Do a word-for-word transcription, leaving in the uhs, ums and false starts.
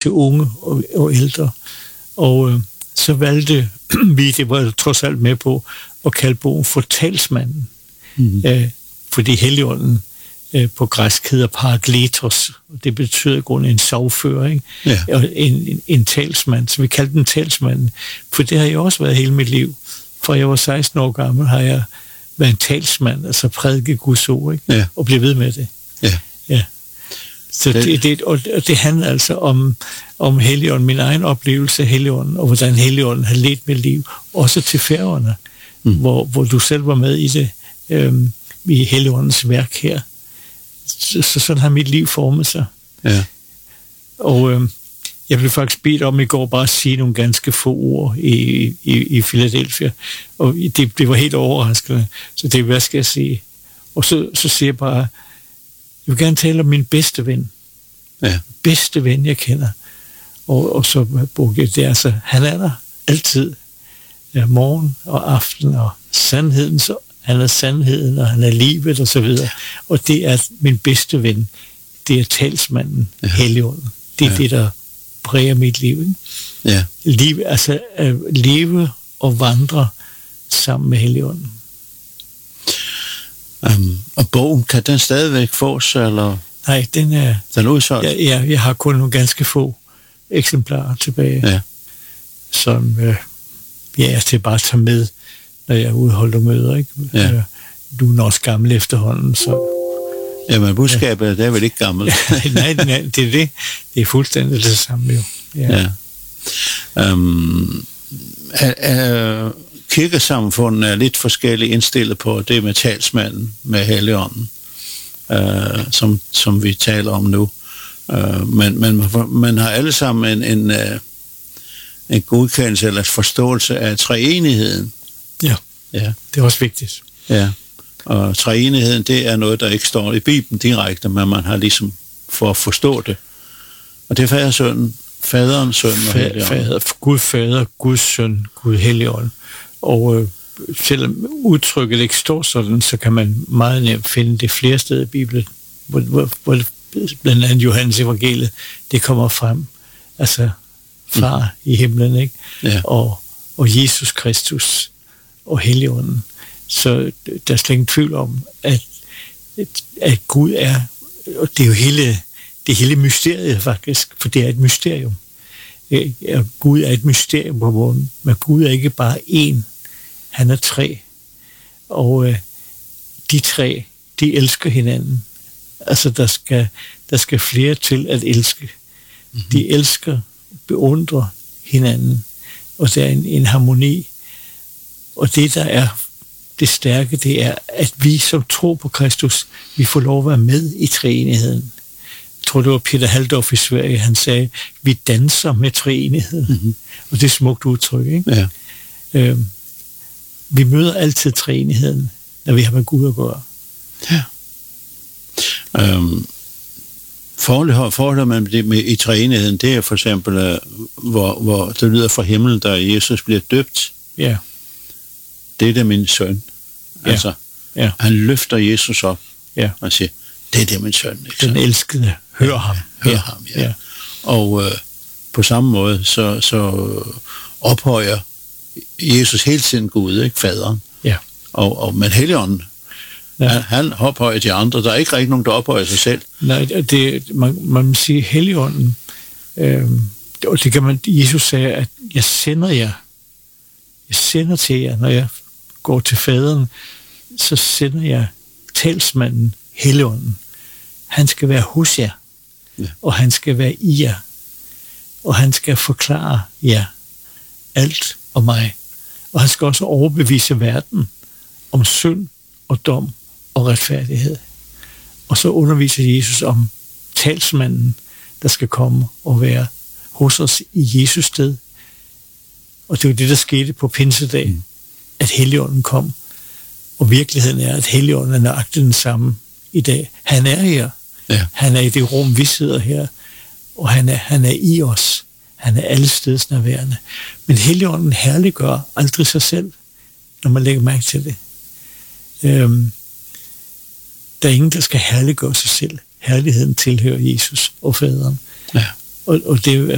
til unge og, og ældre. Og øh, så valgte vi, det var trods alt med på, at kalde bogen for Talsmanden. Mm. Øh, fordi Helligånden øh, på græsk hedder parakletos, og det betyder i grunden en sagfører, ikke? Ja. Og en, en, en talsmand, så vi kaldte den Talsmanden. For det har jeg også været hele mit liv. Fra jeg var seksten år gammel, har jeg været en talsmand, altså prædike Guds ord, ikke? Ja. Og blive ved med det. Ja. Ja. Så det, det, og det handler altså om, om Helligånden, min egen oplevelse af Helligånden, og hvordan Helligånden har ledt mit liv, også til Færøerne, mm. hvor, hvor du selv var med i det, øhm, i Helligåndens værk her. Så, så sådan har mit liv formet sig. Ja. Og øhm, jeg blev faktisk bedt om i går bare at sige nogle ganske få ord i, i, i Philadelphia, og det, det var helt overraskende. Så det, hvad skal jeg sige? Og så, så siger jeg bare, jeg vil gerne tale om min bedste ven. Ja. Bedste ven, jeg kender. Og, og så brugte jeg det, altså, han er der altid. Ja, morgen og aften, og sandheden, så han er sandheden, og han er livet, og så videre. Og det er min bedste ven. Det er talsmanden, ja. Helligånden. Det er ja. det, der præger mit liv. Ikke? Ja. Liv, altså at leve og vandre sammen med Helligånden. Um, og bogen, kan den stadigvæk fås, eller? Nej, den er... Den er udsolgt? Ja, ja, jeg har kun nogle ganske få eksemplarer tilbage, ja. som øh, ja, jeg til bare at tage med, når jeg udholder møder, ikke? Ja. Øh, du er også gammel efterhånden, så... Jamen, budskabet, ja. Det er vel ikke gammelt? nej, nej, det er det. Det er fuldstændig det samme, jo. Ja. Ja. Um, er, er, kirkesamfundet er lidt forskelligt indstillet på det med talsmanden, med Helligånden, uh, som, som vi taler om nu. Uh, men, men man har alle sammen en, en, uh, en godkendelse eller forståelse af treenigheden. Ja, ja, det er også vigtigt. Ja, og treenigheden, det er noget, der ikke står i Bibelen direkte, men man har ligesom for at forstå det. Og det er fader, søn, faderen, søn og Helligånden. Fader, Gud fader, Guds søn, Gud Helligånden. Og øh, selvom udtrykket ikke står sådan, så kan man meget nemt finde det flere steder i Bibelen, hvor, hvor, hvor blandt andet Johannes evangeliet, det kommer frem. Altså far mm. i himlen, ikke? Ja. Og, og Jesus Kristus og Helligånden. Så der er slet ingen tvivl om, at, at Gud er, og det er jo hele, det hele mysteriet faktisk, for det er et mysterium. Gud er et mysterium på månen, men Gud er ikke bare én, han er tre. Og øh, de tre, de elsker hinanden. Altså der skal, der skal flere til at elske. Mm-hmm. De elsker, beundrer hinanden, og der er en, en harmoni. Og det der er det stærke, det er, at vi som tror på Kristus, vi får lov at være med i treenigheden. Jeg tror, det var Peter Halldorf i Sverige, han sagde, vi danser med treenigheden. Mm-hmm. Og det er et smukt udtryk, ikke? Ja. Øhm, vi møder altid treenigheden, når vi har med Gud at gøre. Ja. Øhm, forholdet, forholdet med, det, med i treenigheden, det er for eksempel, uh, hvor, hvor det lyder fra himlen, da Jesus bliver døbt. Ja. Det er da min søn. Ja. Altså, ja. Han løfter Jesus op ja. og siger, det er det min søn. Ikke? Den elskede, hør ham. Hør ja. ham, ja. ja. Og øh, på samme måde, så, så ophøjer Jesus hele tiden Gud, ikke? Faderen. Ja. Og, og med Helligånden, ja. han, han ophøjer de andre. Der er ikke rigtig nogen, der ophøjer sig selv. Nej, det, man, man siger Helligånden, øh, og det kan man, Jesus sagde, at jeg sender jer, jeg sender til jer, når jeg går til faderen, så sender jeg talsmanden Helligånden. Han skal være hos jer, ja. Og han skal være i jer, og han skal forklare jer alt om mig. Og han skal også overbevise verden om synd og dom og retfærdighed. Og så underviser Jesus om talsmanden, der skal komme og være hos os i Jesus sted. Og det var det, der skete på Pinsedag, mm. at Helligånden kom. Og virkeligheden er, at Helligånden er nøjagtigt den samme i dag. Han er her. Ja. Han er i det rum, vi sidder her. Og han er, han er i os. Han er allestedsnærværende. Men Helligånden herliggør aldrig sig selv, når man lægger mærke til det. Øhm, der er ingen, der skal herliggøre sig selv. Herligheden tilhører Jesus og faderen. Ja. Og, og det